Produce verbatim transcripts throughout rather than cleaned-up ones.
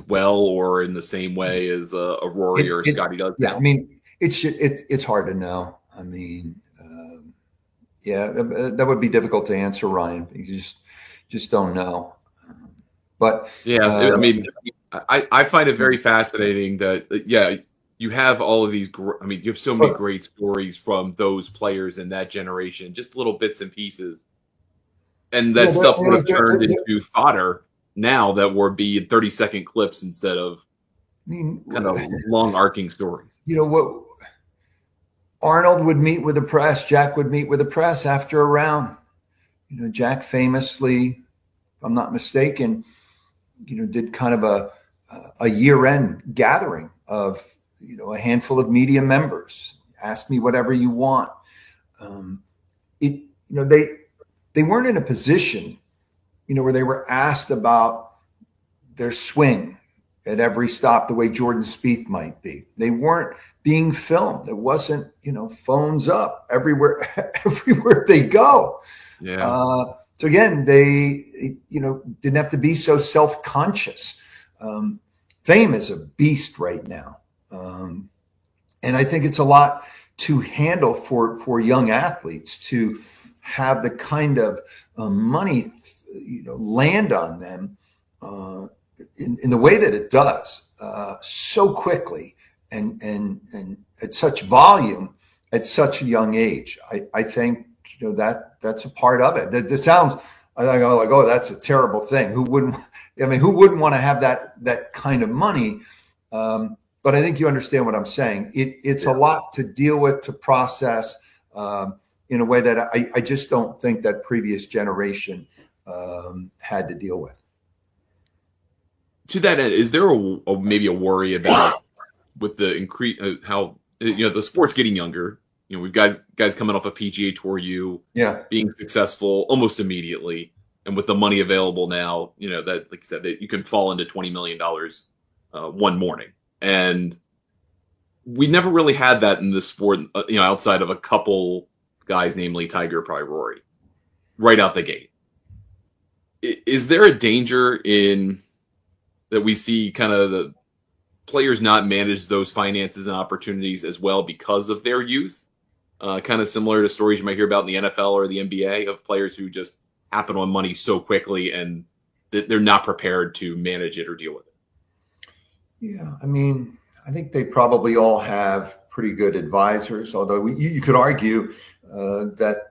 well or in the same way as a, a Rory it, or a it, Scotty does yeah, now? I mean, it's it, it's hard to know. I mean, um, yeah, that would be difficult to answer, Ryan. You just just don't know. But Yeah, uh, I mean, I, I find it very fascinating that, yeah, you have all of these, gr- I mean, you have so many great stories from those players in that generation, just little bits and pieces. And yeah, that they're, stuff would have they're, turned they're, into fodder now that would be thirty second clips instead of I mean, kind of long arcing stories. you know what? Arnold would meet with the press. Jack would meet with the press after a round. You know, Jack famously, if I'm not mistaken, you know, did kind of a a year-end gathering of, you know, a handful of media members. Ask me whatever you want. Um, it, you know, they they weren't in a position, you know, where they were asked about their swing at every stop the way Jordan Spieth might be. They weren't being filmed. It wasn't, you know, phones up everywhere, everywhere they go. Yeah. Uh, so again, they, you know, didn't have to be so self-conscious. Um, fame is a beast right now. Um, and I think it's a lot to handle for, for young athletes to have the kind of uh, money, you know, land on them uh, in, in the way that it does uh, so quickly and, and, and at such volume at such a young age. I, I think, you know, that that's a part of it. That, that sounds, I go like, oh, that's a terrible thing. Who wouldn't, I mean, who wouldn't want to have that, that kind of money? Um, but I think you understand what I'm saying. It, it's yeah. a lot to deal with, to process um, in a way that I, I just don't think that previous generation um, had to deal with. To that end, is there a, a maybe a worry about with the increase uh, how you know the sport's getting younger? You know, we've guys guys coming off a P G A Tour, you yeah, being successful almost immediately, and with the money available now, you know that like you said that you can fall into twenty million dollars uh, one morning, and we never really had that in the sport. Uh, you know, outside of a couple guys, namely Tiger, probably Rory, right out the gate. I, is there a danger in that we see kind of the players not manage those finances and opportunities as well because of their youth? Uh, kind of similar to stories you might hear about in the N F L or the N B A of players who just happen on money so quickly and th- they're not prepared to manage it or deal with it. Yeah, I mean, I think they probably all have pretty good advisors, although we, you, you could argue uh, that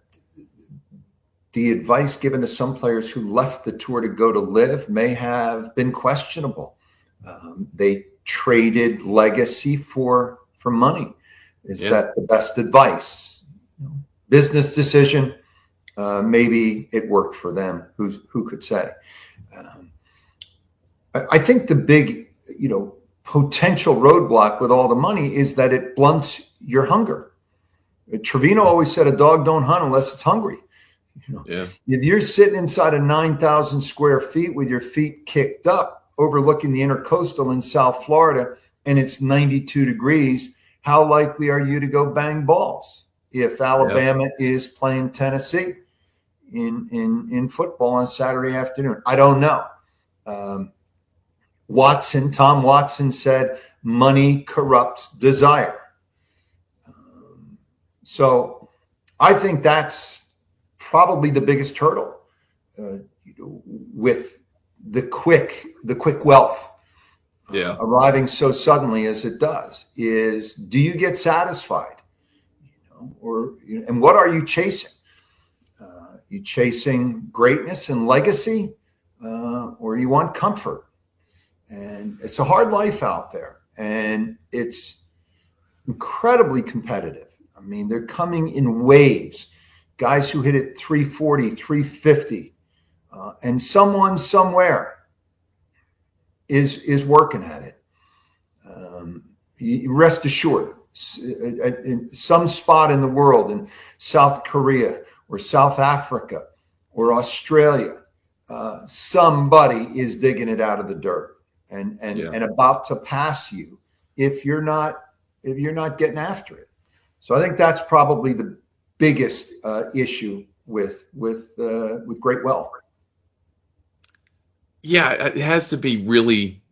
the advice given to some players who left the tour to go to live may have been questionable. Um, they traded legacy for for money. Is yeah. that the best advice? Business decision. Uh, maybe it worked for them. Who who could say? Um, I, I think the big, you know, potential roadblock with all the money is that it blunts your hunger. Trevino always said, "A dog don't hunt unless it's hungry." You know, yeah. If you're sitting inside of nine thousand square feet with your feet kicked up, overlooking the intercoastal in South Florida, and it's ninety-two degrees, how likely are you to go bang balls if Alabama yeah. is playing Tennessee in, in, in football on Saturday afternoon? I don't know. Um, Watson, Tom Watson said, money corrupts desire. Um, so I think that's probably the biggest hurdle uh, you know, with the quick, the quick wealth yeah. uh, arriving so suddenly as it does. Is do you get satisfied, you know, or you know, and what are you chasing? Uh, you chasing greatness and legacy, uh, or do you want comfort? And it's a hard life out there, and it's incredibly competitive. I mean, they're coming in waves. Guys who hit it three forty, three fifty, uh, and someone somewhere is is working at it. Um, you rest assured, in some spot in the world, in South Korea or South Africa or Australia, uh, somebody is digging it out of the dirt and and yeah. and about to pass you if you're not if you're not getting after it. So I think that's probably the biggest uh, issue with with uh, with great wealth. Yeah, it has to be really